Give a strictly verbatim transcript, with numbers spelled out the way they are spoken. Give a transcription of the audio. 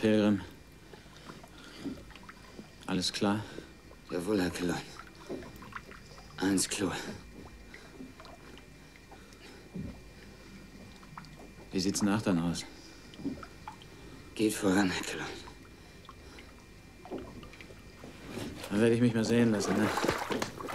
Pilgrim. Alles klar? Jawohl, Herr Killer. Eins Klo. Wie sieht's nach dann aus? Geht voran, Herr Killer. Dann werde ich mich mal sehen lassen, ne?